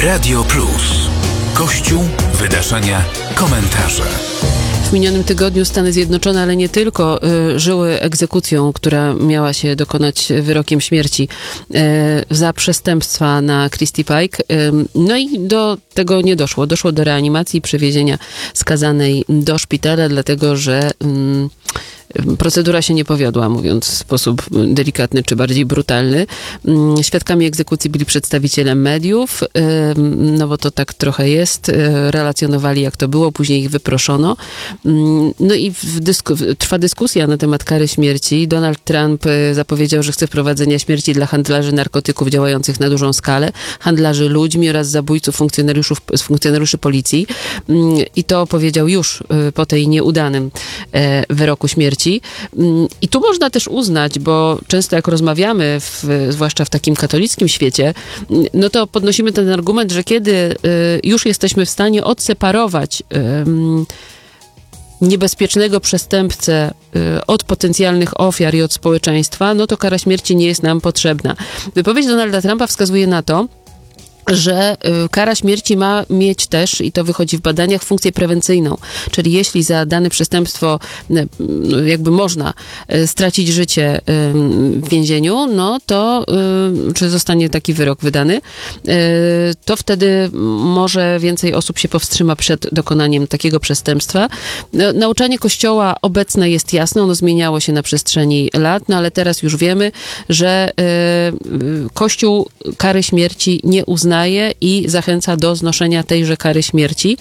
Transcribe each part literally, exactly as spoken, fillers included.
Radio Plus. Kościół, wydarzenia, komentarze. W minionym tygodniu Stany Zjednoczone, ale nie tylko, y, żyły egzekucją, która miała się dokonać wyrokiem śmierci y, za przestępstwa na Christie Pike. Y, no i do tego nie doszło. Doszło do reanimacji i przewiezienia skazanej do szpitala, dlatego że y, procedura się nie powiodła, mówiąc w sposób delikatny czy bardziej brutalny. Świadkami egzekucji byli przedstawiciele mediów, no bo to tak trochę jest. Relacjonowali, jak to było, później ich wyproszono. No i w dysku- trwa dyskusja na temat kary śmierci. Donald Trump zapowiedział, że chce wprowadzenia śmierci dla handlarzy narkotyków działających na dużą skalę, handlarzy ludźmi oraz zabójców funkcjonariuszów, funkcjonariuszy policji. I to powiedział już po tej nieudanym wyroku śmierci. I tu można też uznać, bo często jak rozmawiamy, w, zwłaszcza w takim katolickim świecie, no to podnosimy ten argument, że kiedy już jesteśmy w stanie odseparować niebezpiecznego przestępcę od potencjalnych ofiar i od społeczeństwa, no to kara śmierci nie jest nam potrzebna. Wypowiedź Donalda Trumpa wskazuje na to, że kara śmierci ma mieć też, i to wychodzi w badaniach, funkcję prewencyjną. Czyli jeśli za dane przestępstwo jakby można stracić życie w więzieniu, no to, czy zostanie taki wyrok wydany, to wtedy może więcej osób się powstrzyma przed dokonaniem takiego przestępstwa. Nauczanie Kościoła obecne jest jasne, ono zmieniało się na przestrzeni lat, no ale teraz już wiemy, że Kościół kary śmierci nie uzna i zachęca do znoszenia tejże kary śmierci.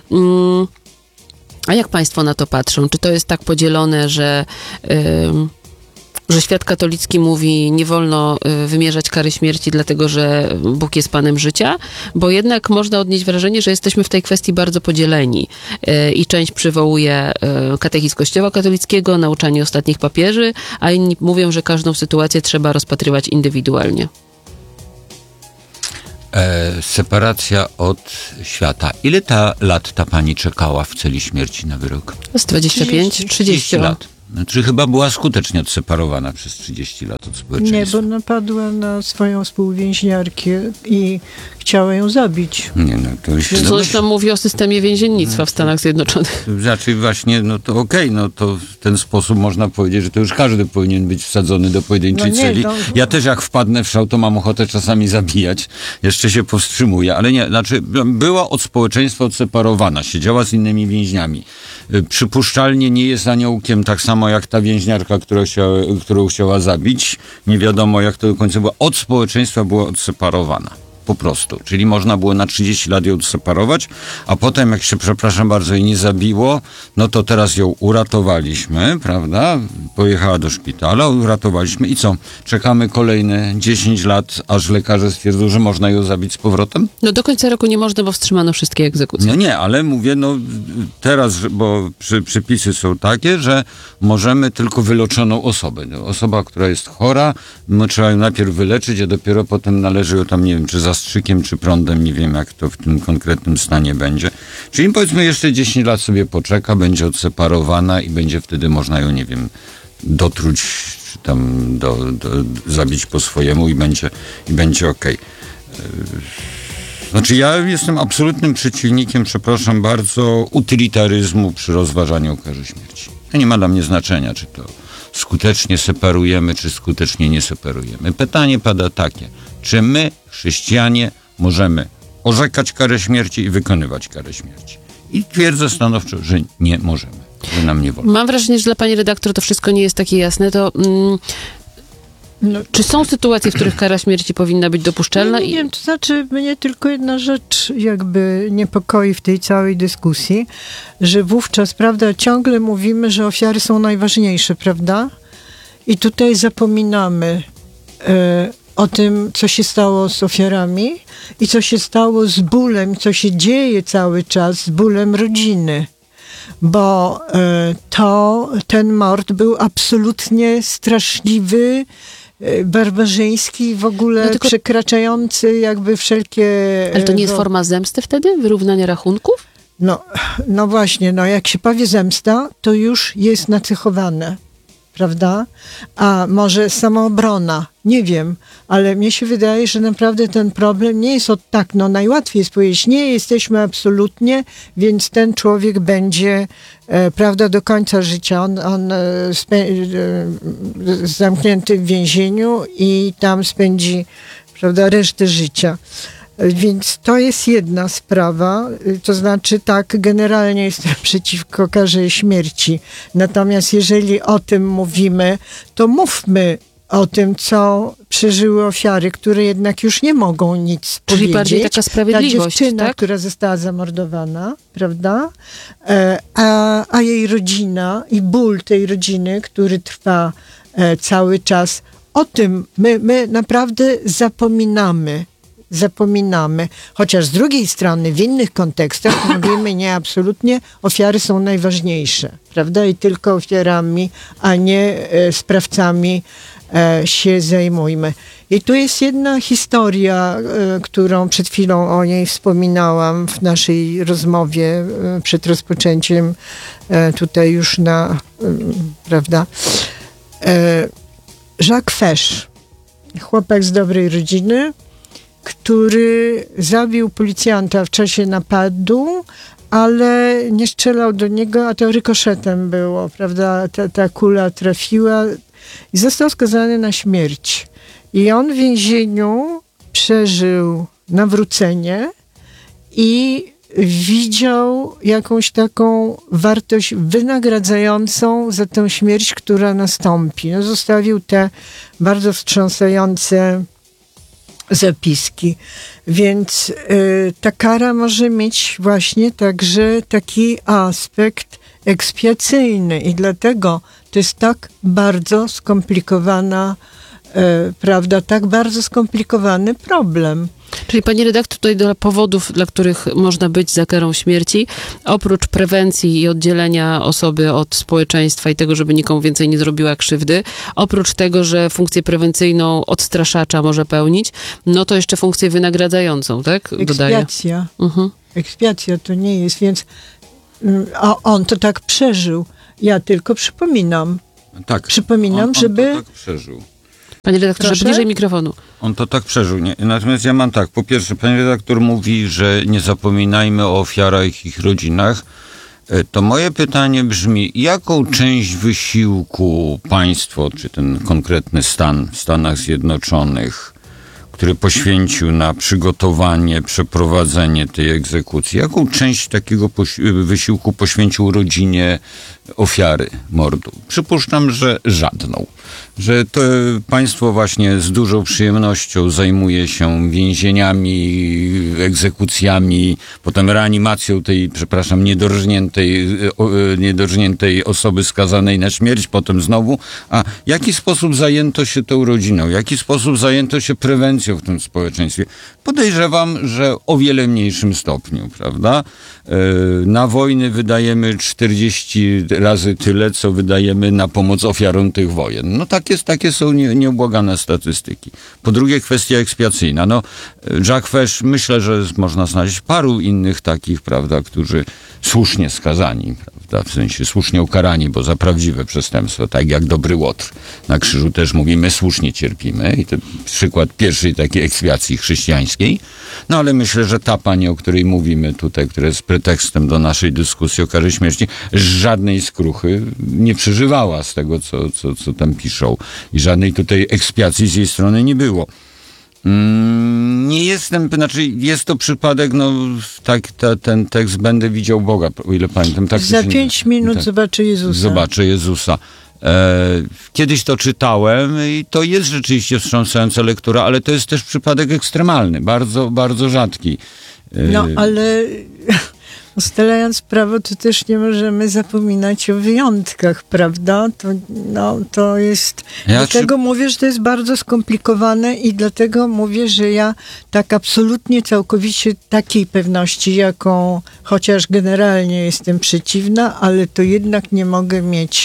A jak państwo na to patrzą? Czy to jest tak podzielone, że, że świat katolicki mówi, nie wolno wymierzać kary śmierci, dlatego że Bóg jest Panem życia? Bo jednak można odnieść wrażenie, że jesteśmy w tej kwestii bardzo podzieleni. I część przywołuje katechizm Kościoła katolickiego, nauczanie ostatnich papieży, a inni mówią, że każdą sytuację trzeba rozpatrywać indywidualnie. E, separacja od świata. Ile ta lat ta pani czekała w celi śmierci na wyrok? Z dwadzieścia pięć, trzydzieści lat. Znaczy chyba była skutecznie odseparowana przez trzydzieści lat od społeczeństwa. Nie, bo napadła na swoją współwięźniarkę i chciała ją zabić. Nie, no to już... Coś tam mówi o systemie więziennictwa w Stanach Zjednoczonych. Znaczy właśnie, no to okej, okay, no to w ten sposób można powiedzieć, że to już każdy powinien być wsadzony do pojedynczej no nie, celi. no, ja też jak wpadnę w szał, to mam ochotę czasami zabijać. Jeszcze się powstrzymuję, ale nie, znaczy była od społeczeństwa odseparowana, siedziała z innymi więźniami. Przypuszczalnie nie jest aniołkiem, tak samo jak ta więźniarka, która chciała, którą chciała zabić. Nie wiadomo, jak to do końca było. Od społeczeństwa była odseparowana. Po prostu. Czyli można było na trzydzieści lat ją odseparować, a potem, jak się, przepraszam bardzo, jej nie zabiło, no to teraz ją uratowaliśmy, prawda? Pojechała do szpitala, uratowaliśmy i co? Czekamy kolejne dziesięć lat, aż lekarze stwierdzą, że można ją zabić z powrotem? No do końca roku nie można, bo wstrzymano wszystkie egzekucje. No nie, ale mówię, no teraz, bo przy, przepisy są takie, że możemy tylko wyleczoną osobę. No, osoba, która jest chora, no, trzeba ją najpierw wyleczyć, a dopiero potem należy ją tam, nie wiem, czy zastrzykiem, czy prądem, nie wiem, jak to w tym konkretnym stanie będzie. Czyli powiedzmy jeszcze dziesięć lat sobie poczeka, będzie odseparowana i będzie wtedy można ją, nie wiem, dotruć, czy tam do, do, zabić po swojemu i będzie, i będzie okej. Okay. Znaczy ja jestem absolutnym przeciwnikiem, przepraszam bardzo, utylitaryzmu przy rozważaniu o karze śmierci. To nie ma dla mnie znaczenia, czy to skutecznie separujemy, czy skutecznie nie separujemy. Pytanie pada takie, czy my, chrześcijanie, możemy orzekać karę śmierci i wykonywać karę śmierci? I twierdzę stanowczo, że nie możemy, że nam nie wolno. Mam wrażenie, że dla pani redaktor to wszystko nie jest takie jasne, to... Mm... No, czy są sytuacje, w których kara śmierci powinna być dopuszczalna? Nie, nie wiem, to znaczy mnie tylko jedna rzecz jakby niepokoi w tej całej dyskusji, że wówczas, prawda, ciągle mówimy, że ofiary są najważniejsze, prawda? I tutaj zapominamy e, o tym, co się stało z ofiarami i co się stało z bólem, co się dzieje cały czas z bólem rodziny. Bo e, to, ten mord był absolutnie straszliwy, barbarzyński, w ogóle no tylko... przekraczający jakby wszelkie... Ale to nie jest forma zemsty wtedy? Wyrównania rachunków? No, no właśnie, no jak się powie zemsta, to już jest nacechowane prawda? A może samoobrona, nie wiem, ale mnie się wydaje, że naprawdę ten problem nie jest od tak, no najłatwiej jest powiedzieć, nie jesteśmy absolutnie, więc ten człowiek będzie, e, prawda, do końca życia, on, on e, spę- e, zamknięty w więzieniu i tam spędzi, prawda, resztę życia. Więc to jest jedna sprawa, to znaczy tak, generalnie jestem przeciwko karze śmierci. Natomiast jeżeli o tym mówimy, to mówmy o tym, co przeżyły ofiary, które jednak już nie mogą nic Czyli powiedzieć. bardziej taka sprawiedliwość, Ta dziewczyna, tak? która została zamordowana, prawda? E, A, a jej rodzina i ból tej rodziny, który trwa e, cały czas, o tym my, my naprawdę zapominamy. Zapominamy, chociaż z drugiej strony w innych kontekstach mówimy nie, absolutnie ofiary są najważniejsze, prawda? I tylko ofiarami, a nie e, sprawcami e, się zajmujmy. I tu jest jedna historia, e, którą przed chwilą o niej wspominałam w naszej rozmowie e, przed rozpoczęciem e, tutaj już na, e, prawda? E, Jacques Fesch, chłopak z dobrej rodziny, który zabił policjanta w czasie napadu, ale nie strzelał do niego, a to rykoszetem było, prawda? Ta, ta kula trafiła i został skazany na śmierć. I on w więzieniu przeżył nawrócenie i widział jakąś taką wartość wynagradzającą za tę śmierć, która nastąpi. No, zostawił te bardzo wstrząsające zapiski. Więc y, ta kara może mieć właśnie także taki aspekt ekspiacyjny i dlatego to jest tak bardzo skomplikowana, y, prawda, tak bardzo skomplikowany problem. Czyli pani redaktor, tutaj dla powodów, dla których można być za karą śmierci, oprócz prewencji i oddzielenia osoby od społeczeństwa i tego, żeby nikomu więcej nie zrobiła krzywdy, oprócz tego, że funkcję prewencyjną odstraszacza może pełnić, no to jeszcze funkcję wynagradzającą, tak? Dodaję. Ekspiacja. Mhm. Ekspiacja to nie jest, więc mm, a on to tak przeżył. Ja tylko przypominam. Tak, Przypominam, on, on żeby... to tak przeżył. Panie redaktorze, Proszę? bliżej mikrofonu. On to tak przeżył. Nie? Natomiast ja mam tak, po pierwsze, pani redaktor mówi, że nie zapominajmy o ofiarach i ich rodzinach. E, To moje pytanie brzmi, jaką część wysiłku państwo, czy ten konkretny stan w Stanach Zjednoczonych, który poświęcił na przygotowanie, przeprowadzenie tej egzekucji, jaką część takiego posi- wysiłku poświęcił rodzinie ofiary mordu? Przypuszczam, że żadną. Że to państwo właśnie z dużą przyjemnością zajmuje się więzieniami, egzekucjami, potem reanimacją tej, przepraszam, niedorżniętej, o, niedorżniętej osoby skazanej na śmierć, potem znowu. A w jaki sposób zajęto się tą rodziną? W jaki sposób zajęto się prewencją w tym społeczeństwie? Podejrzewam, że o wiele mniejszym stopniu, prawda? Na wojny wydajemy czterdzieści razy tyle, co wydajemy na pomoc ofiarom tych wojen. No tak jest, takie są nie, nieubłagane statystyki. Po drugie, kwestia ekspiacyjna. No, Jacques Fesch, myślę, że można znaleźć paru innych takich, prawda, którzy słusznie skazani, prawda, w sensie słusznie ukarani, bo za prawdziwe przestępstwo, tak jak dobry Łotr. Na krzyżu też mówimy, słusznie cierpimy. I to przykład pierwszej takiej ekspiacji chrześcijańskiej. No ale myślę, że ta pani, o której mówimy tutaj, która jest pretekstem do naszej dyskusji o karze śmierci, żadnej skruchy nie przeżywała z tego, co, co, co tam piszą. I żadnej tutaj ekspiacji z jej strony nie było. Mm, nie jestem, znaczy jest to przypadek, no tak, ta, ten tekst Będę widział Boga, o ile pamiętam. Tak Za się, pięć minut tak, zobaczę Jezusa. Zobaczę Jezusa. E, kiedyś to czytałem i to jest rzeczywiście wstrząsająca lektura, ale to jest też przypadek ekstremalny, bardzo, bardzo rzadki. E, No, ale ustalając prawo, to też nie możemy zapominać o wyjątkach, prawda? To, no, to jest... Ja dlatego czy... mówię, że to jest bardzo skomplikowane i dlatego mówię, że ja tak absolutnie, całkowicie takiej pewności, jaką chociaż generalnie jestem przeciwna, ale to jednak nie mogę mieć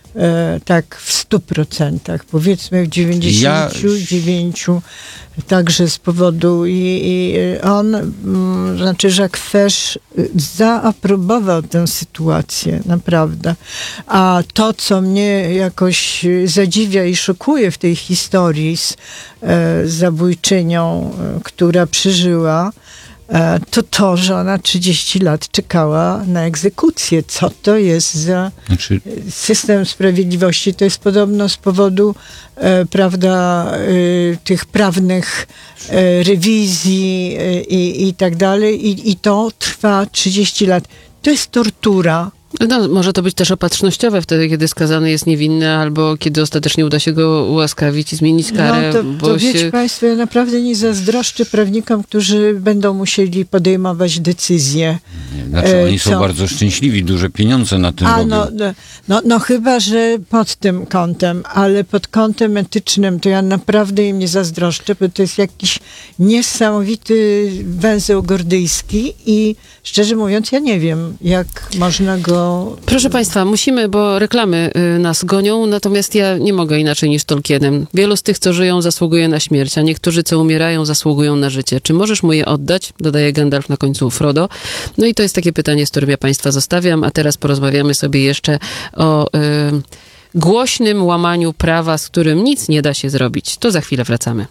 e, tak w stu procentach, powiedzmy w dziewięćdziesięciu dziewięciu, ja... także z powodu i, i on, m, znaczy Jacques Fesch zaaprobował tę sytuację, naprawdę. A to, co mnie jakoś zadziwia i szokuje w tej historii z e, zabójczynią, e, która przeżyła, to to, że ona trzydzieści lat czekała na egzekucję. Co to jest za znaczy... system sprawiedliwości? To jest podobno z powodu e, prawda, e, tych prawnych e, rewizji e, i, i tak dalej. I, I to trwa trzydzieści lat. To jest tortura. No, może to być też opatrznościowe wtedy, kiedy skazany jest niewinny, albo kiedy ostatecznie uda się go ułaskawić i zmienić karę. No to, bo to się... wiecie Państwo, ja naprawdę nie zazdroszczę prawnikom, którzy będą musieli podejmować decyzje. Znaczy oni e, są co... bardzo szczęśliwi, duże pieniądze na tym A, robią. no, no, no chyba, że pod tym kątem, ale pod kątem etycznym to ja naprawdę im nie zazdroszczę, bo to jest jakiś niesamowity węzeł gordyjski i szczerze mówiąc ja nie wiem, jak można go... Proszę Państwa, musimy, bo reklamy y, nas gonią, natomiast ja nie mogę inaczej niż Tolkienem. Wielu z tych, co żyją, zasługuje na śmierć, a niektórzy, co umierają, zasługują na życie. Czy możesz mu je oddać? Dodaje Gandalf na końcu Frodo. No i to jest takie pytanie, z którym ja Państwa zostawiam, a teraz porozmawiamy sobie jeszcze o y, głośnym łamaniu prawa, z którym nic nie da się zrobić. To za chwilę wracamy.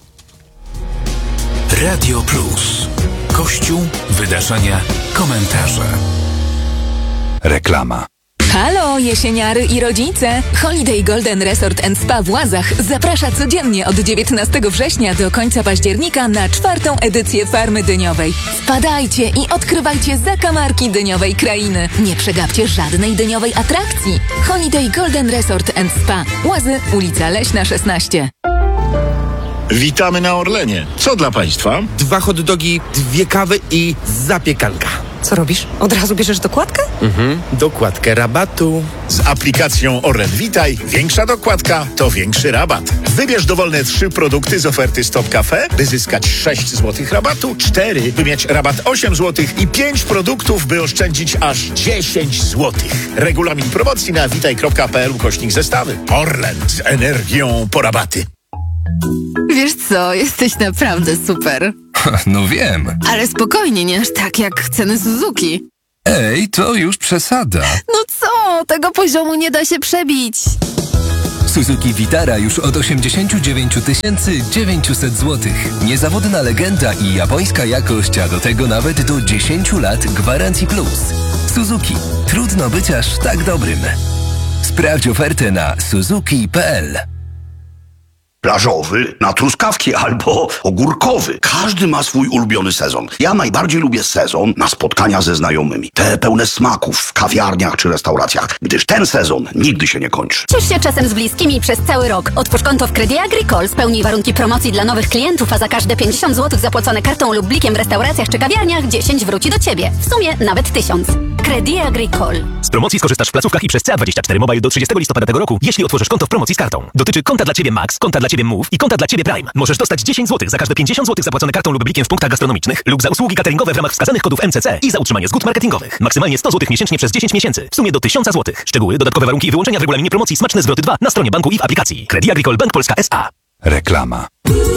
Radio Plus. Kościół, wydarzenia, komentarze. Reklama. Halo, jesieniary i rodzice! Holiday Golden Resort and Spa w Łazach zaprasza codziennie od dziewiętnastego września do końca października na czwartą edycję Farmy Dyniowej. Wpadajcie i odkrywajcie zakamarki dyniowej krainy. Nie przegapcie żadnej dyniowej atrakcji. Holiday Golden Resort and Spa. Łazy, ulica Leśna szesnaście. Witamy na Orlenie. Co dla Państwa? Dwa hot dogi, dwie kawy i zapiekanka. Co robisz? Od razu bierzesz dokładkę? Mhm, dokładkę rabatu. Z aplikacją Orlen Witaj większa dokładka to większy rabat. Wybierz dowolne trzy produkty z oferty Stop Cafe, by zyskać sześć złotych rabatu, cztery, by mieć rabat osiem złotych i pięć produktów, by oszczędzić aż dziesięć złotych. Regulamin promocji na witaj.pl ukośnik zestawy. Orlen z energią po rabaty. Wiesz co, jesteś naprawdę super. No wiem. Ale spokojnie, nie aż tak jak ceny Suzuki. Ej, to już przesada. No co, tego poziomu nie da się przebić. Suzuki Vitara już od osiemdziesiąt dziewięć tysięcy dziewięćset złotych. Niezawodna legenda i japońska jakość, a do tego nawet do dziesięć lat gwarancji plus. Suzuki. Trudno być aż tak dobrym. Sprawdź ofertę na suzuki kropka p l. Plażowy na truskawki albo ogórkowy. Każdy ma swój ulubiony sezon. Ja najbardziej lubię sezon na spotkania ze znajomymi. Te pełne smaków w kawiarniach czy restauracjach, gdyż ten sezon nigdy się nie kończy. Ciesz się czasem z bliskimi przez cały rok. Otwórz konto w Crédit Agricole, spełnij warunki promocji dla nowych klientów, a za każde pięćdziesiąt złotych zapłacone kartą lub blikiem w restauracjach czy kawiarniach dziesięć wróci do Ciebie. W sumie nawet tysiąc. Crédit Agricole. Z promocji skorzystasz w placówkach i przez C A dwadzieścia cztery Mobile do trzydziestego listopada tego roku, jeśli otworzysz konto w promocji z kartą. Dotyczy konta dla Ciebie Max, konta dla Ciebie Move i konta dla Ciebie Prime. Możesz dostać dziesięć złotych za każde pięćdziesiąt złotych zapłacone kartą lub blikiem w punktach gastronomicznych lub za usługi cateringowe w ramach wskazanych kodów M C C i za utrzymanie zgód marketingowych. Maksymalnie sto złotych miesięcznie przez dziesięć miesięcy. W sumie do tysiąc złotych. Szczegóły, dodatkowe warunki i wyłączenia w regulaminie promocji Smaczne Zwroty dwa na stronie banku i w aplikacji. Crédit Agricole Bank Polska S A. Reklama.